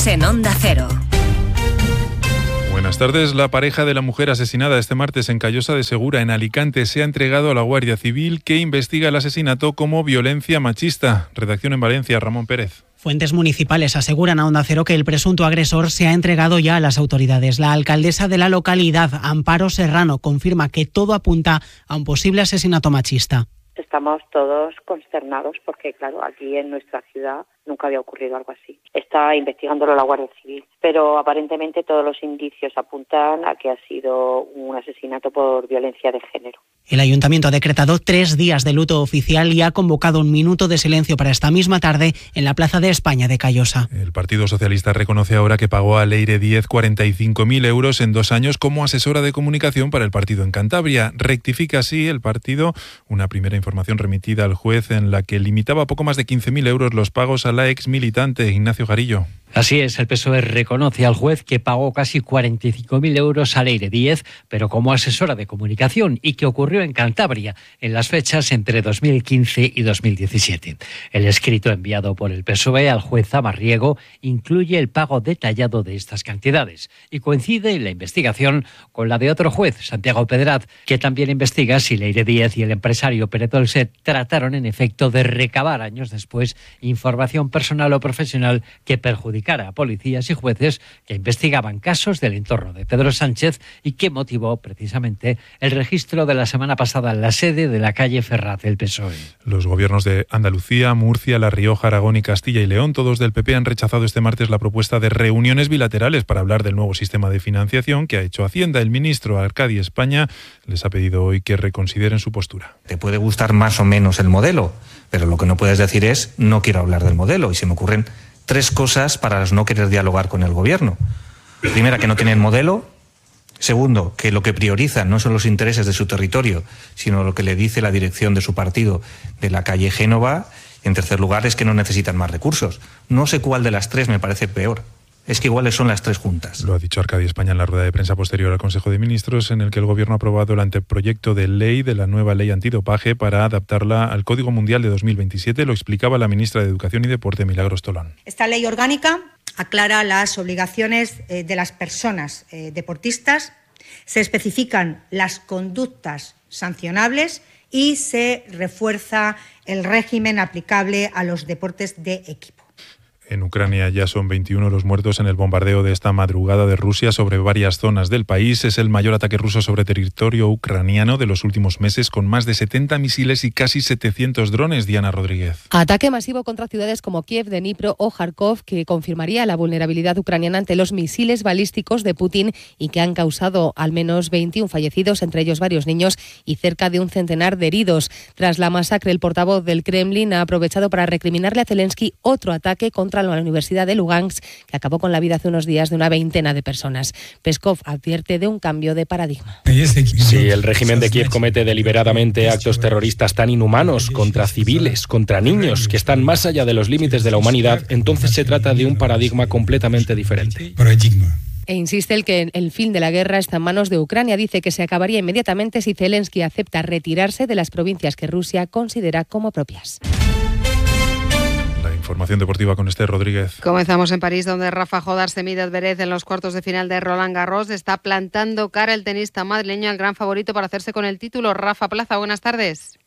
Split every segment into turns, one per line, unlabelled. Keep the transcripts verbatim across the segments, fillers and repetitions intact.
en Onda Cero.
Buenas tardes. La pareja de la mujer asesinada este martes en Callosa de Segura, en Alicante, se ha entregado a la Guardia Civil, que investiga el asesinato como violencia machista. Redacción en Valencia, Ramón Pérez.
Fuentes municipales aseguran a Onda Cero que el presunto agresor se ha entregado ya a las autoridades. La alcaldesa de la localidad, Amparo Serrano, confirma que todo apunta a un posible asesinato machista.
Estamos todos consternados porque, claro, aquí en nuestra ciudad nunca había ocurrido algo así. Está investigándolo la Guardia Civil, pero aparentemente todos los indicios apuntan a que ha sido un asesinato por violencia de género.
El Ayuntamiento ha decretado tres días de luto oficial y ha convocado un minuto de silencio para esta misma tarde en la Plaza de España de Callosa.
El Partido Socialista reconoce ahora que pagó a Leire Díez cuarenta y cinco mil euros en dos años como asesora de comunicación para el partido en Cantabria. Rectifica así el partido una primera información remitida al juez en la que limitaba a poco más de quince mil euros los pagos a la ex militante. Ignacio Garillo.
Así es, el P S O E reconoce al juez que pagó casi cuarenta y cinco mil euros a Leire Díez, pero como asesora de comunicación, y que ocurrió en Cantabria en las fechas entre dos mil quince y dos mil diecisiete. El escrito enviado por el P S O E al juez Zamarriego incluye el pago detallado de estas cantidades y coincide en la investigación con la de otro juez, Santiago Pedraz, que también investiga si Leire Díez y el empresario Pere Dolcet trataron en efecto de recabar años después información personal o profesional que perjudicara a policías y jueces que investigaban casos del entorno de Pedro Sánchez y que motivó precisamente el registro de la semana pasada en la sede de la calle Ferraz del P S O E.
Los gobiernos de Andalucía, Murcia, La Rioja, Aragón y Castilla y León, todos del P P, han rechazado este martes la propuesta de reuniones bilaterales para hablar del nuevo sistema de financiación que ha hecho Hacienda. El ministro Arcadi España les ha pedido hoy que reconsideren su postura.
Te puede gustar más o menos el modelo, pero lo que no puedes decir es no quiero hablar del modelo, y se me ocurren tres cosas para no querer dialogar con el gobierno. Primera, que no tienen modelo. Segundo, que lo que priorizan no son los intereses de su territorio, sino lo que le dice la dirección de su partido de la calle Génova. En tercer lugar, es que no necesitan más recursos. No sé cuál de las tres me parece peor. Es que iguales son las tres juntas.
Lo ha dicho Arcadi España en la rueda de prensa posterior al Consejo de Ministros, en el que el Gobierno ha aprobado el anteproyecto de ley de la nueva ley antidopaje para adaptarla al Código Mundial de dos mil veintisiete. Lo explicaba la ministra de Educación y Deporte, Milagros Tolón.
Esta ley orgánica aclara las obligaciones eh, de las personas eh, deportistas, se especifican las conductas sancionables y se refuerza el régimen aplicable a los deportes de equipo.
En Ucrania ya son veintiuno los muertos en el bombardeo de esta madrugada de Rusia sobre varias zonas del país. Es el mayor ataque ruso sobre territorio ucraniano de los últimos meses, con más de setenta misiles y casi setecientos drones. Diana Rodríguez.
Ataque masivo contra ciudades como Kiev, Dnipro o Kharkov, que confirmaría la vulnerabilidad ucraniana ante los misiles balísticos de Putin y que han causado al menos veintiún fallecidos, entre ellos varios niños, y cerca de un centenar de heridos. Tras la masacre, el portavoz del Kremlin ha aprovechado para recriminarle a Zelensky otro ataque contra la Universidad de Lugansk, que acabó con la vida hace unos días de una veintena de personas. Peskov advierte de un cambio de paradigma.
Si el régimen de Kiev comete deliberadamente actos terroristas tan inhumanos contra civiles, contra niños, que están más allá de los límites de la humanidad, entonces se trata de un paradigma completamente diferente.
E insiste el que el fin de la guerra está en manos de Ucrania. Dice que se acabaría inmediatamente si Zelensky acepta retirarse de las provincias que Rusia considera como propias.
Información deportiva con Esther Rodríguez.
Comenzamos en París, donde Rafa Jodar se mide a Zverev en los cuartos de final de Roland Garros. Está plantando cara el tenista madrileño al gran favorito para hacerse con el título. Rafa Plaza, buenas tardes.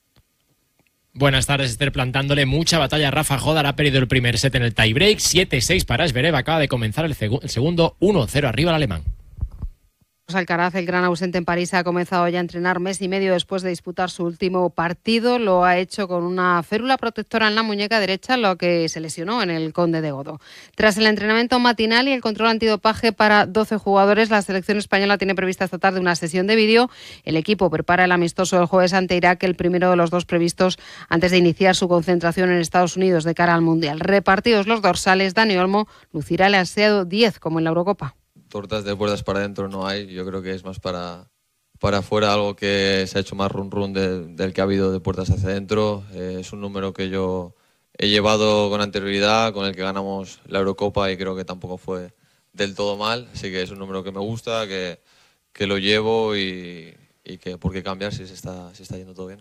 Buenas tardes, Esther. Plantándole mucha batalla a Rafa Jodar. Ha perdido el primer set en el tiebreak. siete seis para Zverev. Acaba de comenzar el, seg- el segundo. uno cero arriba el alemán.
Alcaraz, el gran ausente en París, ha comenzado ya a entrenar mes y medio después de disputar su último partido. Lo ha hecho con una férula protectora en la muñeca derecha, lo que se lesionó en el Conde de Godó. Tras el entrenamiento matinal y el control antidopaje para doce jugadores, la selección española tiene prevista esta tarde una sesión de vídeo. El equipo prepara el amistoso del jueves ante Irak, el primero de los dos previstos antes de iniciar su concentración en Estados Unidos de cara al Mundial. Repartidos los dorsales, Dani Olmo lucirá el ansiado diez como en la Eurocopa.
Tortas de puertas para adentro no hay, yo creo que es más para, para afuera, algo que se ha hecho más run run de, del que ha habido de puertas hacia adentro. Eh, es un número que yo he llevado con anterioridad, con el que ganamos la Eurocopa y creo que tampoco fue del todo mal, así que es un número que me gusta, que, que lo llevo y, y que por qué cambiar si se está, si está yendo todo bien.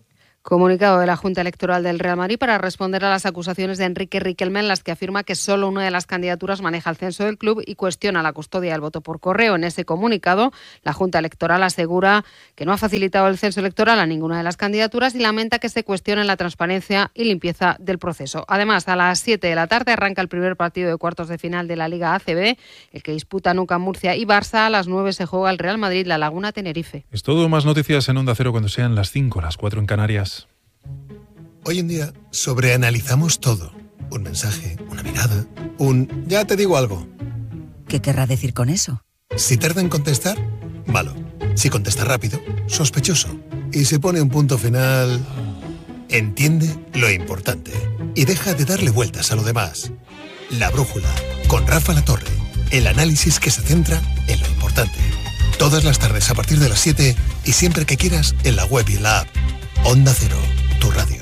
Comunicado de la Junta Electoral del Real Madrid para responder a las acusaciones de Enrique Riquelme, en las que afirma que solo una de las candidaturas maneja el censo del club y cuestiona la custodia del voto por correo. En ese comunicado, la Junta Electoral asegura que no ha facilitado el censo electoral a ninguna de las candidaturas y lamenta que se cuestione la transparencia y limpieza del proceso. Además, a las siete de la tarde arranca el primer partido de cuartos de final de la Liga A C B, el que disputan U C A M Murcia y Barça. A las nueve se juega el Real Madrid La Laguna Tenerife.
Es todo, más noticias en Onda Cero cuando sean las cinco, las cuatro en Canarias.
Hoy en día sobreanalizamos todo. Un mensaje, una mirada, un ya te digo algo.
¿Qué querrá decir con eso?
Si tarda en contestar, malo. Si contesta rápido, sospechoso. Y si pone un punto final, entiende lo importante y deja de darle vueltas a lo demás. La Brújula, con Rafa Latorre. El análisis que se centra en lo importante. Todas las tardes a partir de las siete y siempre que quieras en la web y en la app. Onda Cero, tu radio.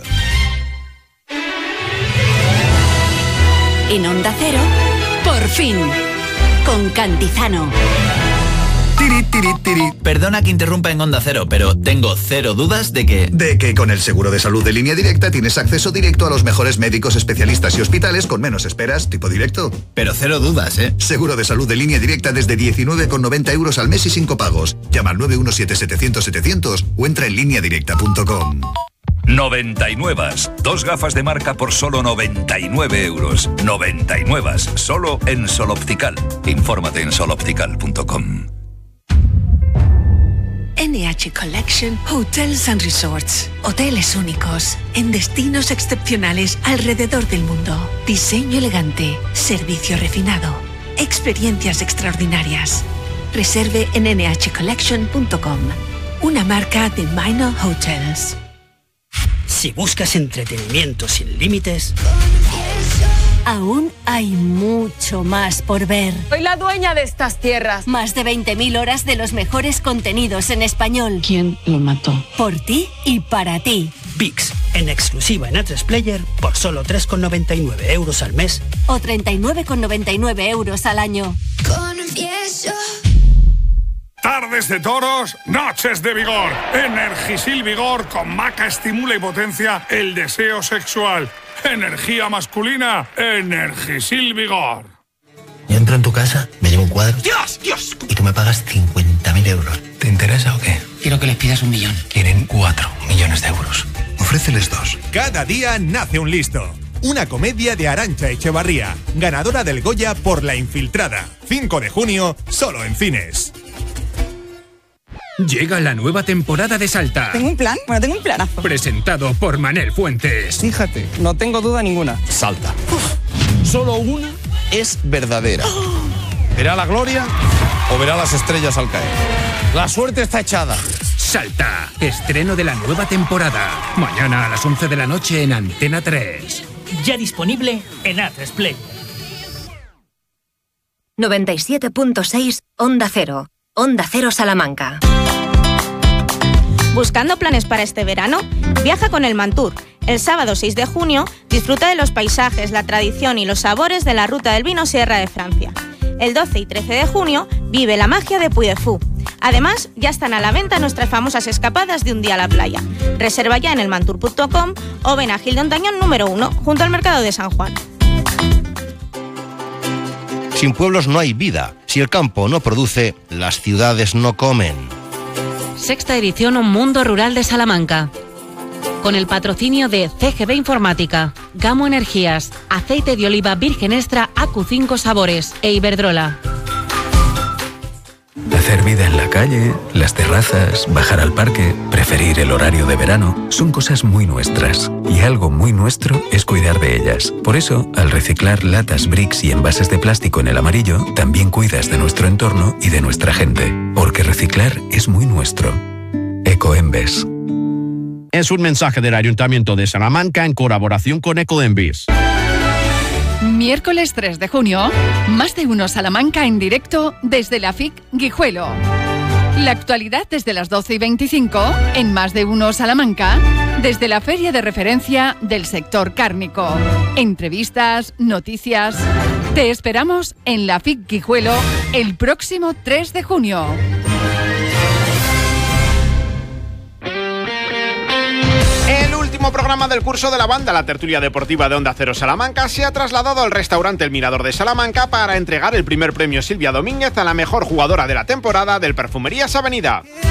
En Onda Cero, por fin, con Cantizano.
Tiri, tiri, tiri. Perdona que interrumpa en Onda Cero, pero tengo cero dudas de que...
De que con el seguro de salud de Línea Directa tienes acceso directo a los mejores médicos, especialistas y hospitales con menos esperas, tipo directo.
Pero cero dudas, ¿eh?
Seguro de salud de Línea Directa desde diecinueve con noventa euros al mes y sin copagos. Llama al nueve uno siete setecientos setecientos o entra en línea directa punto com.
noventa y nueve. Dos gafas de marca por solo noventa y nueve euros. noventa y nueve. Solo en Sol Optical. Infórmate en sol optical punto com.
N H Collection Hotels and Resorts. Hoteles únicos, en destinos excepcionales alrededor del mundo. Diseño elegante, servicio refinado, experiencias extraordinarias. Reserve en ene hache collection punto com. Una marca de Minor Hotels.
Si buscas entretenimiento sin límites...
Aún hay mucho más por ver.
Soy la dueña de estas tierras.
Más de veinte mil horas de los mejores contenidos en español.
¿Quién lo mató?
Por ti y para ti.
VIX, en exclusiva en A tres Player, por solo tres con noventa y nueve euros al mes.
O treinta y nueve con noventa y nueve euros al año.
Confieso. Tardes de toros, noches de vigor. Energisil Vigor con maca estimula y potencia el deseo sexual. Energía masculina, Energisil Vigor.
Yo entro en tu casa, me llevo un cuadro.
¡Dios, Dios!
Y tú me pagas cincuenta mil euros. ¿Te interesa o qué?
Quiero que les pidas un millón.
Quieren cuatro millones de euros. Ofréceles dos.
Cada día nace un listo. Una comedia de Arantxa Echevarría, ganadora del Goya por La Infiltrada. cinco de junio, solo en cines.
Llega la nueva temporada de Salta.
¿Tengo un plan? Bueno, tengo un planazo.
Presentado por Manel Fuentes.
Fíjate, no tengo duda ninguna.
Salta.
Uf.
Solo una es verdadera.
Oh.
¿Verá la gloria o verá las estrellas al caer? La suerte está echada.
Salta. Estreno de la nueva temporada. Mañana a las once de la noche en Antena tres.
Ya disponible en A tres Play.
noventa y siete punto seis Onda Cero. Onda Cero Salamanca.
¿Buscando planes para este verano? Viaja con el Mantur. El sábado seis de junio disfruta de los paisajes, la tradición y los sabores de la ruta del vino Sierra de Francia. El doce y trece de junio vive la magia de Puy de Fou. Además, ya están a la venta nuestras famosas escapadas de un día a la playa. Reserva ya en el mantur punto com o ven a Gil de Ontañón número uno, junto al Mercado de San Juan.
Sin pueblos no hay vida. Si el campo no produce, las ciudades no comen.
Sexta edición Un Mundo Rural de Salamanca. Con el patrocinio de C G B Informática, Gamo Energías, Aceite de Oliva Virgen Extra A Q cinco Sabores e Iberdrola.
Hacer vida en la calle, las terrazas, bajar al parque, preferir el horario de verano, son cosas muy nuestras. Y algo muy nuestro es cuidar de ellas. Por eso, al reciclar latas, bricks y envases de plástico en el amarillo, también cuidas de nuestro entorno y de nuestra gente. Porque reciclar es muy nuestro. Ecoembes.
Es un mensaje del Ayuntamiento de Salamanca en colaboración con Ecoembes.
Miércoles tres de junio, Más de Uno Salamanca en directo desde la F I C Guijuelo. La actualidad desde las doce y veinticinco en Más de Uno Salamanca, desde la feria de referencia del sector cárnico. Entrevistas, noticias. Te esperamos en la F I C Guijuelo el próximo tres de junio.
El
último programa del curso de la banda, la tertulia deportiva de Onda Cero Salamanca se ha trasladado al restaurante El Mirador de Salamanca para entregar el primer premio Silvia Domínguez a la mejor jugadora de la temporada del Perfumerías Avenida.